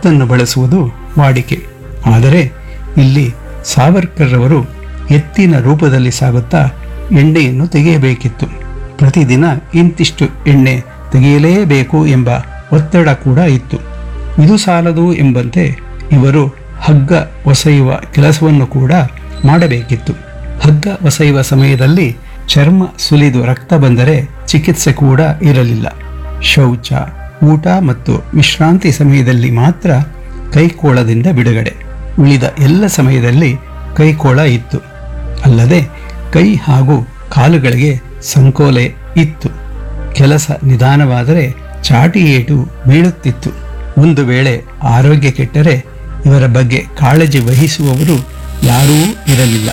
ಎತ್ತನ್ನು ಬಳಸುವುದು ವಾಡಿಕೆ. ಆದರೆ ಇಲ್ಲಿ ಸಾವರ್ಕರ್ ಅವರು ಎತ್ತಿನ ರೂಪದಲ್ಲಿ ಸಾಗುತ್ತಾ ಎಣ್ಣೆಯನ್ನು ತೆಗೆಯಬೇಕಿತ್ತು. ಪ್ರತಿದಿನ ಇಂತಿಷ್ಟು ಎಣ್ಣೆ ತೆಗೆಯಲೇಬೇಕು ಎಂಬ ಒತ್ತಡ ಕೂಡ ಇತ್ತು. ಇದು ಸಾಲದು ಎಂಬಂತೆ ಇವರು ಹಗ್ಗ ಒಸೆಯುವ ಕೆಲಸವನ್ನು ಕೂಡ ಮಾಡಬೇಕಿತ್ತು. ಹಗ್ಗ ಒಸೆಯುವ ಸಮಯದಲ್ಲಿ ಚರ್ಮ ಸುಲಿದು ರಕ್ತ ಬಂದರೆ ಚಿಕಿತ್ಸೆ ಕೂಡ ಇರಲಿಲ್ಲ. ಶೌಚ, ಊಟ ಮತ್ತು ವಿಶ್ರಾಂತಿ ಸಮಯದಲ್ಲಿ ಮಾತ್ರ ಕೈಕೋಳದಿಂದ ಬಿಡುಗಡೆ. ಉಳಿದ ಎಲ್ಲ ಸಮಯದಲ್ಲಿ ಕೈಕೋಳ ಇತ್ತು. ಅಲ್ಲದೆ ಕೈ ಹಾಗೂ ಕಾಲುಗಳಿಗೆ ಸಂಕೋಲೆ ಇತ್ತು. ಕೆಲಸ ನಿಧಾನವಾದರೆ ಚಾಟಿ ಏಟು ಬೀಳುತ್ತಿತ್ತು. ಒಂದು ವೇಳೆ ಆರೋಗ್ಯ ಕೆಟ್ಟರೆ ಇವರ ಬಗ್ಗೆ ಕಾಳಜಿ ವಹಿಸುವವರು ಯಾರೂ ಇರಲಿಲ್ಲ.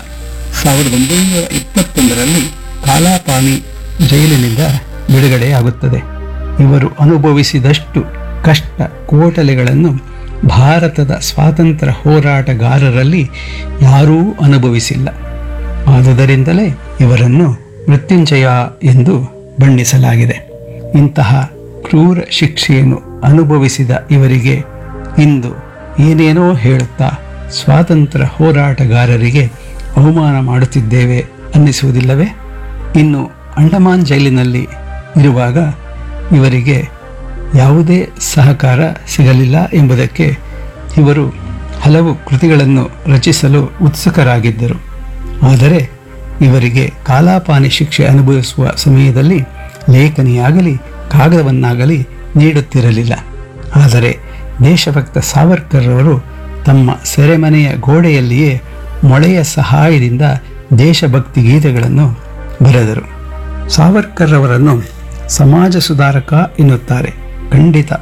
1921ರಲ್ಲಿ ಕಾಲಾಪಾನಿ ಜೈಲಿನಿಂದ ಬಿಡುಗಡೆಯಾಗುತ್ತದೆ. ಇವರು ಅನುಭವಿಸಿದಷ್ಟು ಕಷ್ಟ ಕೋಟಲೆಗಳನ್ನು ಭಾರತದ ಸ್ವಾತಂತ್ರ್ಯ ಹೋರಾಟಗಾರರಲ್ಲಿ ಯಾರೂ ಅನುಭವಿಸಿಲ್ಲ. ಆದುದರಿಂದಲೇ ಇವರನ್ನು ಮೃತ್ಯುಂಜಯ ಎಂದು ಬಣ್ಣಿಸಲಾಗಿದೆ. ಇಂತಹ ಕ್ರೂರ ಶಿಕ್ಷೆಯನ್ನು ಅನುಭವಿಸಿದ ಇವರಿಗೆ ಇಂದು ಏನೇನೋ ಹೇಳುತ್ತಾ ಸ್ವಾತಂತ್ರ್ಯ ಹೋರಾಟಗಾರರಿಗೆ ಅವಮಾನ ಮಾಡುತ್ತಿದ್ದೇವೆ ಅನ್ನಿಸುವುದಿಲ್ಲವೇ? ಇನ್ನು ಅಂಡಮಾನ್ ಜೈಲಿನಲ್ಲಿ ಇರುವಾಗ ಇವರಿಗೆ ಯಾವುದೇ ಸಹಕಾರ ಸಿಗಲಿಲ್ಲ ಎಂಬುದಕ್ಕೆ ಇವರು ಹಲವು ಕೃತಿಗಳನ್ನು ರಚಿಸಲು ಉತ್ಸುಕರಾಗಿದ್ದರು. ಆದರೆ ಇವರಿಗೆ ಕಾಲಾಪಾನಿ ಶಿಕ್ಷೆ ಅನುಭವಿಸುವ ಸಮಯದಲ್ಲಿ ಲೇಖನಿಯಾಗಲಿ ಕಾಗದವನ್ನಾಗಲಿ ನೀಡುತ್ತಿರಲಿಲ್ಲ. ಆದರೆ ದೇಶಭಕ್ತ ಸಾವರ್ಕರ್ ಅವರು ತಮ್ಮ ಸೆರೆಮನೆಯ ಗೋಡೆಯಲ್ಲಿಯೇ ಮೊಳೆಯ ಸಹಾಯದಿಂದ ದೇಶಭಕ್ತಿ ಗೀತೆಗಳನ್ನು ಬರೆದರು. ಸಾವರ್ಕರ್ ಅವರನ್ನು ಸಮಾಜ ಸುಧಾರಕ ಎನ್ನುತ್ತಾರೆ. ಖಂಡಿತ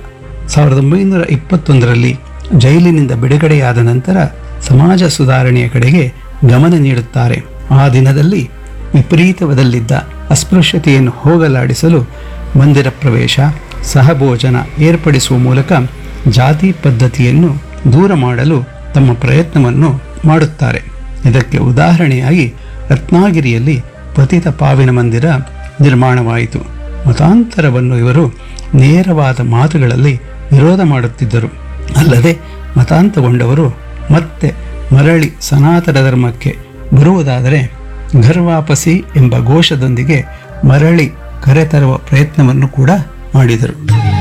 1921ರಲ್ಲಿ ಜೈಲಿನಿಂದ ಬಿಡುಗಡೆಯಾದ ನಂತರ ಸಮಾಜ ಸುಧಾರಣೆಯ ಕಡೆಗೆ ಗಮನ ನೀಡುತ್ತಾರೆ. ಆ ದಿನದಲ್ಲಿ ವಿಪರೀತವದಲ್ಲಿದ್ದ ಅಸ್ಪೃಶ್ಯತೆಯನ್ನು ಹೋಗಲಾಡಿಸಲು ಮಂದಿರ ಪ್ರವೇಶ, ಸಹಭೋಜನ ಏರ್ಪಡಿಸುವ ಮೂಲಕ ಜಾತಿ ಪದ್ಧತಿಯನ್ನು ದೂರ ಮಾಡಲು ತಮ್ಮ ಪ್ರಯತ್ನವನ್ನು ಮಾಡುತ್ತಾರೆ. ಇದಕ್ಕೆ ಉದಾಹರಣೆಯಾಗಿ ರತ್ನಾಗಿರಿಯಲ್ಲಿ ಪತಿತ ಪಾವಿನ ಮಂದಿರ ನಿರ್ಮಾಣವಾಯಿತು. ಮತಾಂತರವನ್ನು ಇವರು ನೇರವಾದ ಮಾತುಗಳಲ್ಲಿ ವಿರೋಧ ಮಾಡುತ್ತಿದ್ದರು. ಅಲ್ಲದೆ ಮತಾಂತಗೊಂಡವರು ಮತ್ತೆ ಮರಳಿ ಸನಾತನ ಧರ್ಮಕ್ಕೆ ಬರುವುದಾದರೆ ಘರ್ ವಾಪಸಿ ಎಂಬ ಘೋಷದೊಂದಿಗೆ ಮರಳಿ ಕರೆತರುವ ಪ್ರಯತ್ನವನ್ನು ಕೂಡ ಮಾಡಿದರು.